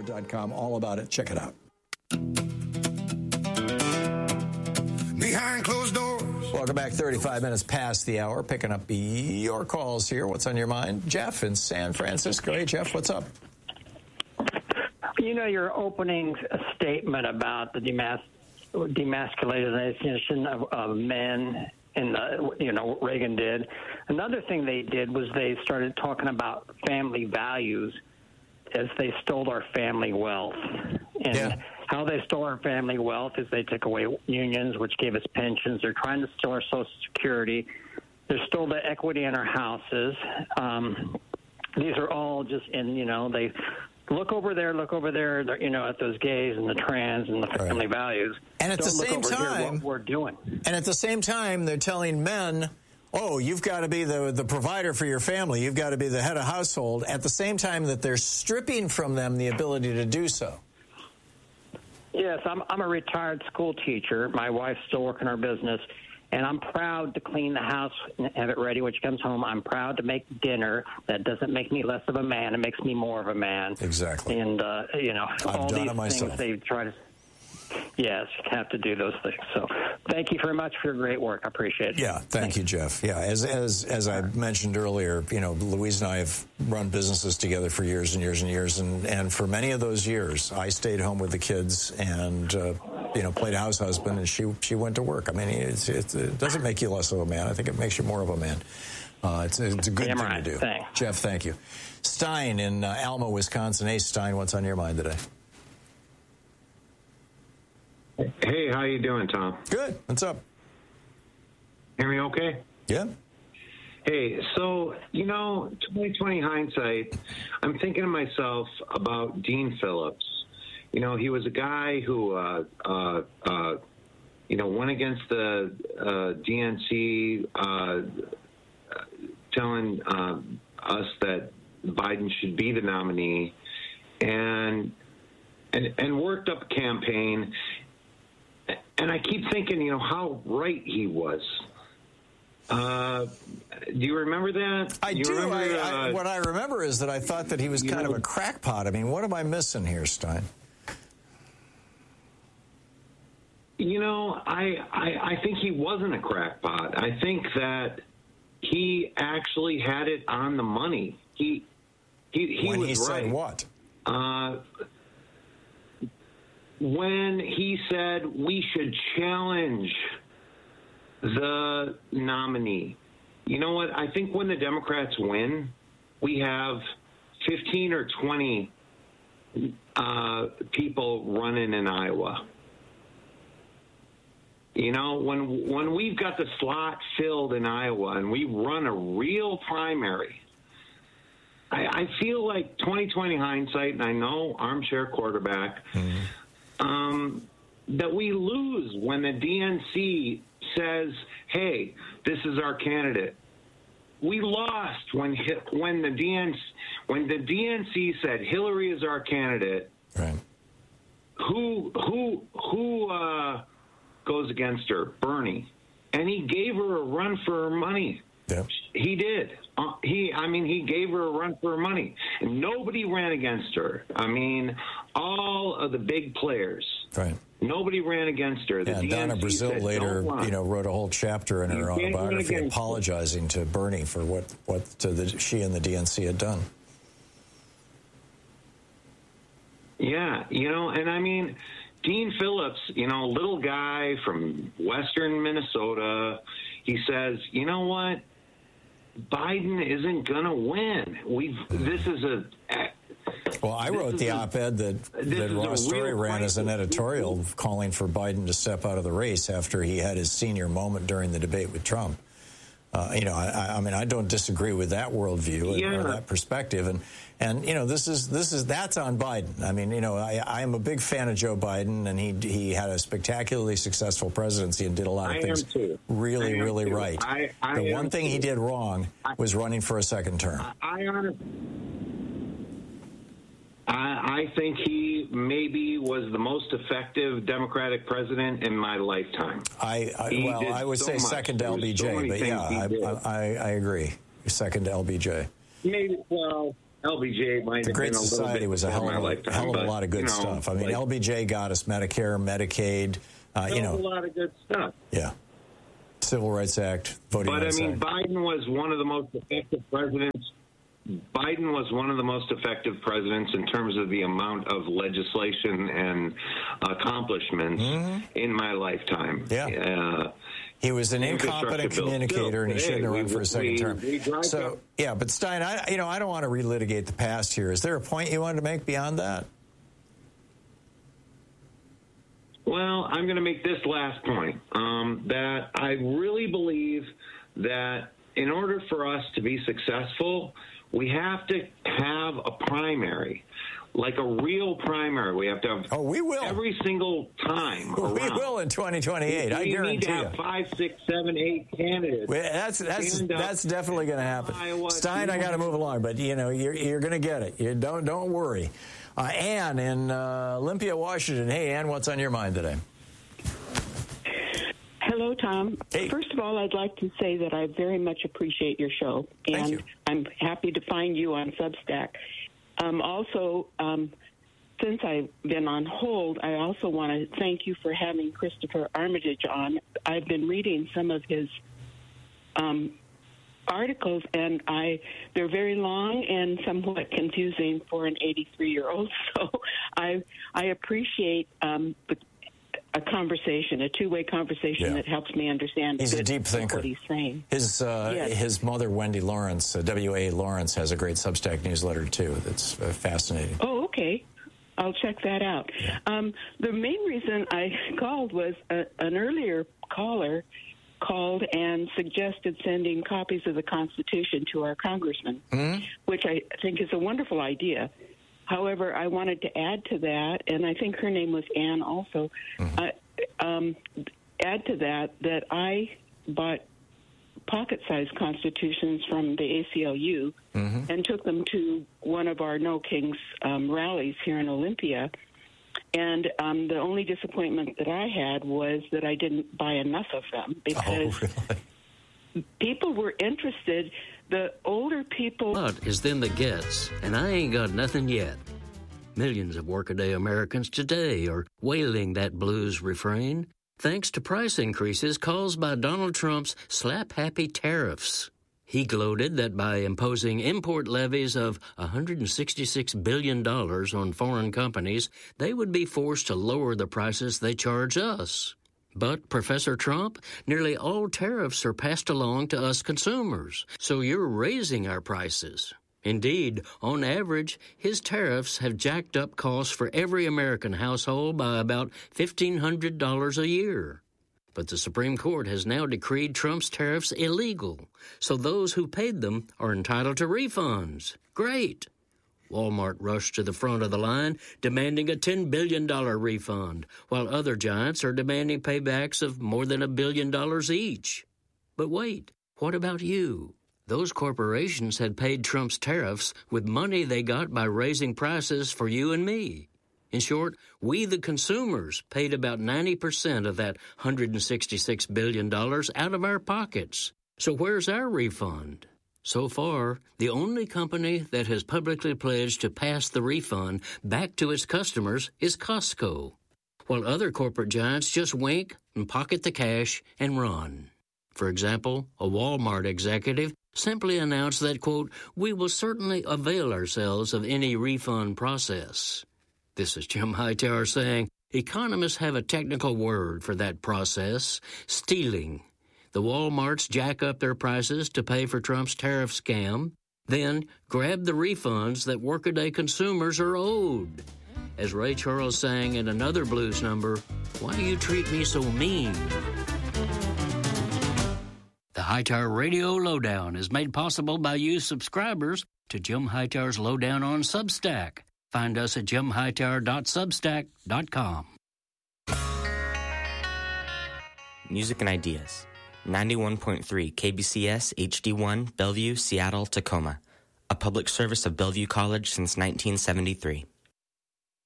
Behind all about it. Check it out. Behind closed doors. Welcome back. 35 minutes past the hour. Picking up your calls here. What's on your mind? Jeff in San Francisco. Hey, Jeff, what's up? You know, your opening statement about the demasculinization of men, and Reagan did. Another thing they did was they started talking about family values as they stole our family wealth. And how they stole our family wealth is they took away unions, which gave us pensions. They're trying to steal our Social Security. They stole the equity in our houses. These are all just they look over there, at those gays and the trans and the family values. And at the same time, what we're doing. And at the same time, they're telling men, oh, you've got to be the provider for your family. You've got to be the head of household. At the same time that they're stripping from them the ability to do so. Yes, I'm a retired school teacher. My wife's still working our business. And I'm proud to clean the house and have it ready when she comes home. I'm proud to make dinner. That doesn't make me less of a man. It makes me more of a man. Exactly. And, I've all done these it myself. things they try to... Yes, you have to do those things. So thank you very much for your great work. I appreciate it. Yeah, thank you, Jeff. Yeah, as I mentioned earlier, Louise and I have run businesses together for years and years and years. And for many of those years, I stayed home with the kids and, played house husband, and she went to work. I mean, it doesn't make you less of a man. I think it makes you more of a man. It's a good thing to do. Thanks. Jeff, thank you. Stein in Alma, Wisconsin. Hey, Stein, what's on your mind today? Hey, how you doing, Tom? Good. What's up? Hear me okay? Yeah. Hey, so, 2020 hindsight, I'm thinking to myself about Dean Phillips. He was a guy who, went against the DNC, telling us that Biden should be the nominee, and worked up a campaign. And I keep thinking, how right he was. Do you remember that? I do. What I remember is that I thought that he was kind of a crackpot. I mean, what am I missing here, Stein? I think he wasn't a crackpot. I think that he actually had it on the money. He when was he right. Said what? When he said we should challenge the nominee. You know what? I think when the Democrats win, we have 15 or 20 people running in Iowa. When we've got the slot filled in Iowa and we run a real primary, I feel like 2020 hindsight, and I know armchair quarterback, that we lose when the DNC says, hey, this is our candidate. We lost when the DNC said Hillary is our candidate. Right. Who goes against her? Bernie. And he gave her a run for her money. Yep. He did. He gave her a run for her money. And nobody ran against her. All of the big players. Right. Nobody ran against her. And Donna Brazile later, wrote a whole chapter in her autobiography apologizing to Bernie for what she and the DNC had done. Yeah, Dean Phillips, little guy from western Minnesota, he says, you know what? Biden isn't going to win. Well, I wrote the op-ed that Ross Story ran as an editorial calling for Biden to step out of the race after he had his senior moment during the debate with Trump. I don't disagree with that worldview or that perspective, and that's on Biden. I am a big fan of Joe Biden, and he had a spectacularly successful presidency and did a lot of things really, really right. The one thing he did wrong was running for a second term. I think he maybe was the most effective Democratic president in my lifetime. I would say second to LBJ, but yeah, I agree. Second to LBJ. Maybe, well, LBJ might have Great been a Society little bit was a hell of a lot of good stuff. I mean, LBJ got us Medicare, Medicaid, a lot of good stuff. Yeah. Civil Rights Act, Voting Rights Act. Biden was one of the most effective presidents. Biden was one of the most effective presidents in terms of the amount of legislation and accomplishments in my lifetime. Yeah. He was an incompetent communicator, and he shouldn't have run for a second term. But Stein, I don't want to relitigate the past here. Is there a point you wanted to make beyond that? Well, I'm going to make this last point, that I really believe that in order for us to be successful, we have to have a primary. Like a real primary. We have to have we will. Every single time. We will in 2028. I guarantee you. We need to have 5, 6, 7, 8 candidates. That's definitely going to happen. Stein, I got to move along, but you're going to get it. Don't worry. Ann in Olympia, Washington. Hey, Ann, what's on your mind today? Hello, Tom. Hey. First of all, I'd like to say that I very much appreciate your show, and I'm happy to find you on Substack. Since I've been on hold, I also want to thank you for having Christopher Armitage on. I've been reading some of his articles, and they're very long and somewhat confusing for an 83-year-old. So I appreciate a conversation, a two-way conversation that helps me understand. He's a deep thinker. What he's saying. His mother, Wendy Lawrence, W.A. Lawrence, has a great Substack newsletter too. That's fascinating. Oh, okay. I'll check that out. Yeah. The main reason I called was an earlier caller called and suggested sending copies of the Constitution to our congressman, which I think is a wonderful idea. However, I wanted to add to that, and I think her name was Ann also, add to that I bought pocket-sized constitutions from the ACLU and took them to one of our No Kings rallies here in Olympia. And the only disappointment that I had was that I didn't buy enough of them because people were interested. The older people... What is then the gets, and I ain't got nothing yet. Millions of workaday Americans today are wailing that blues refrain thanks to price increases caused by Donald Trump's slap-happy tariffs. He gloated that by imposing import levies of $166 billion on foreign companies, they would be forced to lower the prices they charge us. But, Professor Trump, nearly all tariffs are passed along to us consumers, so you're raising our prices. Indeed, on average, his tariffs have jacked up costs for every American household by about $1,500 a year. But the Supreme Court has now decreed Trump's tariffs illegal, so those who paid them are entitled to refunds. Great! Walmart rushed to the front of the line, demanding a $10 billion refund, while other giants are demanding paybacks of more than $1 billion each. But wait, what about you? Those corporations had paid Trump's tariffs with money they got by raising prices for you and me. In short, we the consumers paid about 90% of that $166 billion out of our pockets. So where's our refund? So far, the only company that has publicly pledged to pass the refund back to its customers is Costco, while other corporate giants just wink and pocket the cash and run. For example, a Walmart executive simply announced that, quote, "We will certainly avail ourselves of any refund process." This is Jim Hightower saying economists have a technical word for that process, stealing. The Walmarts jack up their prices to pay for Trump's tariff scam, then grab the refunds that workaday consumers are owed. As Ray Charles sang in another blues number, "Why do you treat me so mean?" The Hightower Radio Lowdown is made possible by you subscribers to Jim Hightower's Lowdown on Substack. Find us at jimhightower.substack.com. Music and Ideas. 91.3 KBCS HD1 Bellevue, Seattle, Tacoma. A public service of Bellevue College since 1973.